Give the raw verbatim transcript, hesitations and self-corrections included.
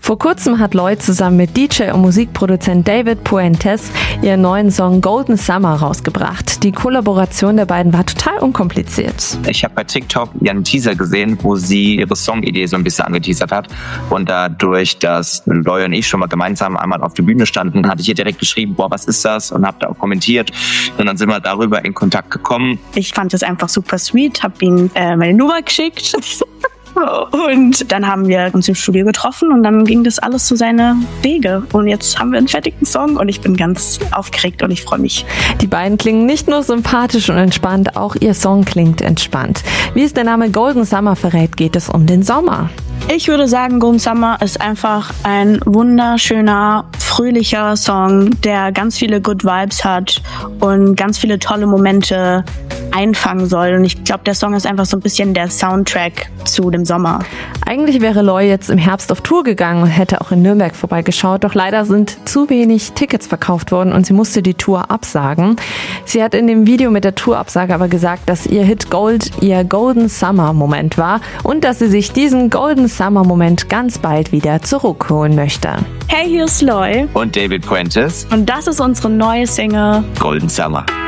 Vor kurzem hat Loy zusammen mit D J und Musikproduzent David Puentes ihren neuen Song Golden Summer rausgebracht. Die Kollaboration der beiden war total unkompliziert. Ich habe bei TikTok einen Teaser gesehen, wo sie ihre Songidee so ein bisschen angeteasert hat. Und dadurch, dass Loy und ich schon mal gemeinsam einmal auf der Bühne standen, hatte ich ihr direkt geschrieben, boah, was ist das? Und habe da auch kommentiert. Und dann sind wir darüber in Kontakt gekommen. Ich fand es einfach super sweet, habe ihm äh, meine Nummer geschickt. Und dann haben wir uns im Studio getroffen und dann ging das alles zu seine Wege. Und jetzt haben wir einen fertigen Song und ich bin ganz aufgeregt und ich freue mich. Die beiden klingen nicht nur sympathisch und entspannt, auch ihr Song klingt entspannt. Wie es der Name Golden Summer verrät, geht es um den Sommer. Ich würde sagen, Golden Summer ist einfach ein wunderschöner, fröhlicher Song, der ganz viele Good Vibes hat und ganz viele tolle Momente einfangen soll. Und ich glaube, der Song ist einfach so ein bisschen der Soundtrack zu dem Sommer. Eigentlich wäre Loy jetzt im Herbst auf Tour gegangen und hätte auch in Nürnberg vorbeigeschaut, doch leider sind zu wenig Tickets verkauft worden und sie musste die Tour absagen. Sie hat in dem Video mit der Tourabsage aber gesagt, dass ihr Hit Gold ihr Golden Summer Moment war und dass sie sich diesen Golden Summer Moment ganz bald wieder zurückholen möchte. Hey, hier ist Loy und David Puentes und das ist unsere neue Single Golden Summer.